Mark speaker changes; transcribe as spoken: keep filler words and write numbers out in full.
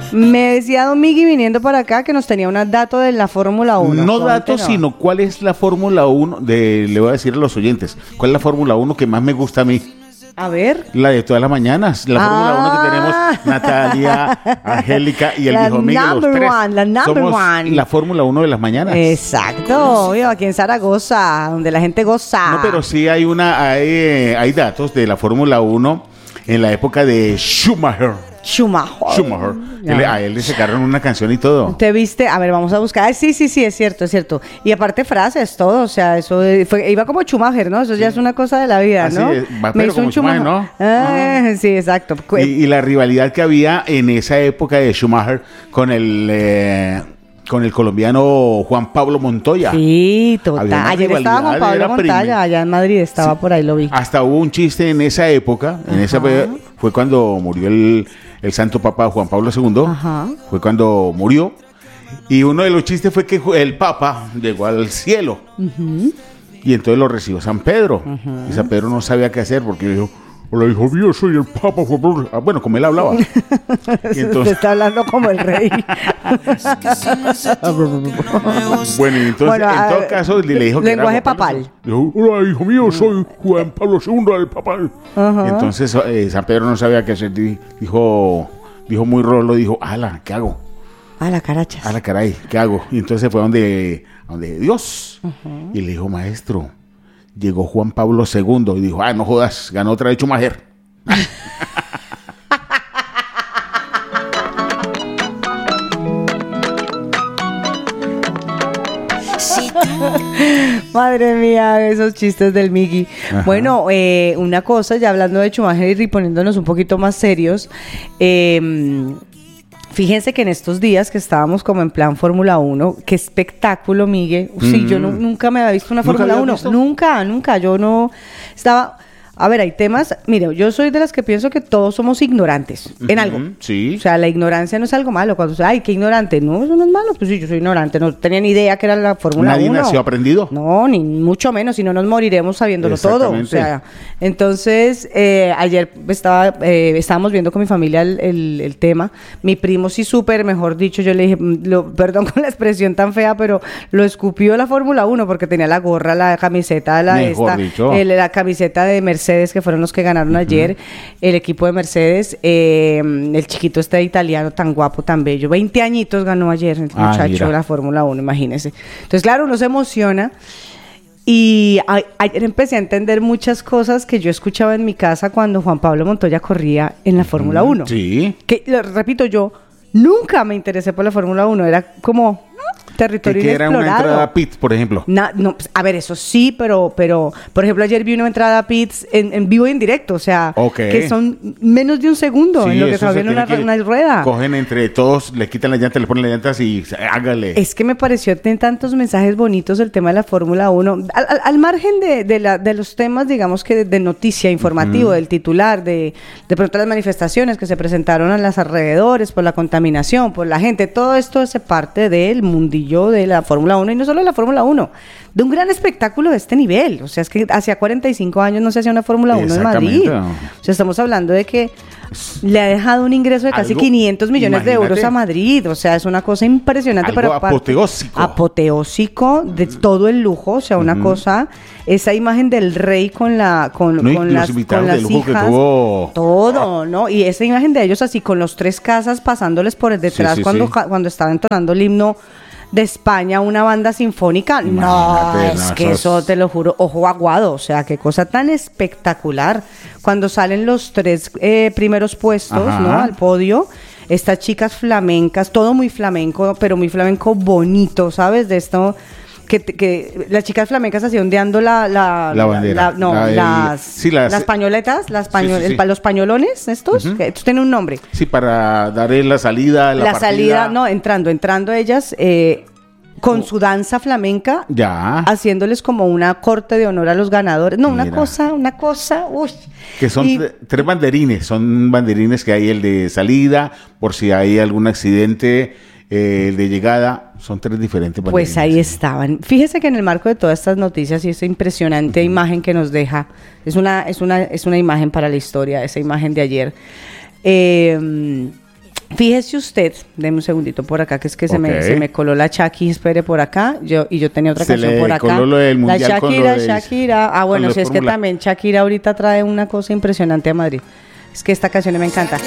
Speaker 1: Me decía Don Migui viniendo para acá que nos tenía un dato de la Fórmula uno.
Speaker 2: No datos, sino cuál es la Fórmula uno, de, le voy a decir a los oyentes, cuál es la Fórmula uno que más me gusta a mí.
Speaker 1: A ver.
Speaker 2: La de todas las mañanas, la ah. Fórmula uno que tenemos Natalia, Angélica y el
Speaker 1: la
Speaker 2: viejo Miguel, los tres.
Speaker 1: One, la number
Speaker 2: Somos
Speaker 1: one.
Speaker 2: La Fórmula uno de las mañanas.
Speaker 1: Exacto, obvio, aquí en Zaragoza, donde la gente goza.
Speaker 2: No, pero sí hay una, hay, hay datos de la Fórmula uno en la época de Schumacher.
Speaker 1: Schumacher.
Speaker 2: Schumacher. Él, a él le sacaron una canción y todo.
Speaker 1: ¿Te viste? A ver, vamos a buscar. Ay, sí, sí, sí, es cierto, es cierto. Y aparte frases, todo, o sea, eso fue, iba como Schumacher, ¿no? Eso sí. Ya es una cosa de la vida,
Speaker 2: Así
Speaker 1: ¿no?
Speaker 2: Es, va, Me hizo como un Schumacher, ¿no?
Speaker 1: Ah, sí, exacto.
Speaker 2: Y, y la rivalidad que había en esa época de Schumacher con el... Eh, con el colombiano Juan Pablo Montoya.
Speaker 1: Sí, total. Ayer estaba Juan Pablo Montoya, allá en Madrid, estaba sí. por ahí, lo vi.
Speaker 2: Hasta hubo un chiste en esa época, en Ajá. esa fue cuando murió el, el Santo Papa Juan Pablo segundo, Ajá. fue cuando murió, y uno de los chistes fue que el Papa llegó al cielo, uh-huh. y entonces lo recibió San Pedro, uh-huh. y San Pedro no sabía qué hacer, porque dijo, hola, hijo mío, soy el Papa Juan Pablo. Ah, bueno, como él hablaba.
Speaker 1: Y entonces... Se está hablando como el rey.
Speaker 2: Bueno, y entonces, bueno, en todo caso, le dijo que
Speaker 1: lenguaje
Speaker 2: era
Speaker 1: papal.
Speaker 2: Dijo, hola, hijo mío, soy Juan Pablo segundo, el papal. Uh-huh. Y entonces eh, San Pedro no sabía qué hacer. Dijo, dijo muy rolo, dijo, ala, ¿qué hago?
Speaker 1: Ala, carachas.
Speaker 2: Ala, caray, ¿qué hago? Y entonces fue donde, donde Dios. Uh-huh. Y le dijo, maestro, llegó Juan Pablo segundo y dijo, ah, no jodas, ganó otra vez Schumacher.
Speaker 1: Madre mía, esos chistes del Migui. Ajá. Bueno, eh, una cosa, ya hablando de Schumacher y poniéndonos un poquito más serios, eh, fíjense que en estos días que estábamos como en plan Fórmula uno, qué espectáculo, Miguel. Mm. Sí, yo no, nunca me había visto una Fórmula uno. Nunca, nunca. Yo no estaba... A ver, hay temas... Mire, yo soy de las que pienso que todos somos ignorantes uh-huh, en algo.
Speaker 2: Sí.
Speaker 1: O sea, la ignorancia no es algo malo. Cuando se ay, qué ignorante. No, eso no es malo. Pues sí, yo soy ignorante. No tenía ni idea que era la Fórmula uno.
Speaker 2: ¿Nadie nació aprendido?
Speaker 1: No, ni mucho menos. Si no, nos moriremos sabiéndolo todo. O sea, entonces, eh, ayer estaba, eh, estábamos viendo con mi familia el, el, el tema. Mi primo sí súper, mejor dicho, yo le dije, lo, perdón con la expresión tan fea, pero lo escupió la Fórmula uno porque tenía la gorra, la camiseta, la
Speaker 2: mejor
Speaker 1: esta,
Speaker 2: dicho.
Speaker 1: El, la camiseta de Mercedes, que fueron los que ganaron uh-huh. ayer, el equipo de Mercedes, eh, el chiquito este italiano tan guapo, tan bello, veinte añitos ganó ayer el ah, muchacho de la Fórmula uno, imagínese. Entonces, claro, uno se emociona y a, ayer empecé a entender muchas cosas que yo escuchaba en mi casa cuando Juan Pablo Montoya corría en la Fórmula uno.
Speaker 2: Sí.
Speaker 1: Que, lo repito, yo nunca me interesé por la Fórmula uno, era como... territorio
Speaker 2: que
Speaker 1: inexplorado.
Speaker 2: Era una entrada a pits, por ejemplo.
Speaker 1: Na, no, a ver, eso sí, pero, pero por ejemplo, ayer vi una entrada a pits en, en vivo y en directo, o sea,
Speaker 2: okay.
Speaker 1: que son menos de un segundo sí, en lo que todavía en una, una rueda.
Speaker 2: Cogen entre todos, le quitan las llantas, le ponen las llantas y hágale.
Speaker 1: Es que me pareció tener tantos mensajes bonitos el tema de la Fórmula uno, al, al, al margen de, de, la, de los temas, digamos que de, de noticia, informativo, uh-huh. del titular, de, de pronto las manifestaciones que se presentaron a los alrededores por la contaminación, por la gente, todo esto hace parte del mundillo de la Fórmula uno y no solo de la Fórmula uno, de un gran espectáculo de este nivel. O sea, es que hacía cuarenta y cinco años no se hacía una Fórmula uno en Madrid. O sea, estamos hablando de que le ha dejado un ingreso de casi algo, quinientos millones de euros a Madrid. O sea, es una cosa impresionante.
Speaker 2: Algo pero apoteósico.
Speaker 1: Apoteósico de todo el lujo. O sea, una uh-huh. cosa, esa imagen del rey con la con,
Speaker 2: no,
Speaker 1: con las, con las hijas. Que tuvo... Todo, ¿no? Y esa imagen de ellos así con los tres casas pasándoles por detrás sí, sí, cuando, sí. cuando estaba entonando el himno de España, una banda sinfónica. Imagínate, no, es no, que eso, te lo juro, ojo aguado, o sea, qué cosa tan espectacular. Cuando salen los tres eh, primeros puestos, ajá. ¿no? Al podio, estas chicas flamencas, todo muy flamenco, pero muy flamenco bonito, ¿sabes? De esto... Que, que las chicas flamencas así ondeando la la,
Speaker 2: la bandera,
Speaker 1: la, no, la, las, sí, las, las pañoletas, las pañol, sí, sí, sí. El, los pañolones estos, uh-huh. que estos tienen un nombre.
Speaker 2: Sí, para darle la salida, la,
Speaker 1: la
Speaker 2: partida.
Speaker 1: salida, no, entrando, entrando ellas eh, con oh. su danza flamenca,
Speaker 2: ya,
Speaker 1: haciéndoles como una corte de honor a los ganadores. No, Mira. una cosa, una cosa, uy.
Speaker 2: Que son y, tre- tres banderines, son banderines que hay el de salida, por si hay algún accidente, eh, el de llegada. Son tres diferentes banderines.
Speaker 1: Pues ahí estaban. Fíjese que en el marco de todas estas noticias y esa impresionante uh-huh. imagen que nos deja, es una, es una, es una imagen para la historia, esa imagen de ayer. Eh, Fíjese usted, deme un segundito por acá, que es que se,
Speaker 2: Okay.
Speaker 1: me, se me coló la Shaki, espere por acá, yo y yo tenía otra
Speaker 2: Se
Speaker 1: canción
Speaker 2: le
Speaker 1: por acá.
Speaker 2: coló lo del mundial
Speaker 1: la
Speaker 2: con
Speaker 1: Shakira,
Speaker 2: lo de-
Speaker 1: Shakira. Ah,
Speaker 2: con
Speaker 1: bueno,
Speaker 2: lo
Speaker 1: si
Speaker 2: de
Speaker 1: es que
Speaker 2: Fórmula.
Speaker 1: también Shakira ahorita trae una cosa impresionante a Madrid. Es que esta canción me encanta.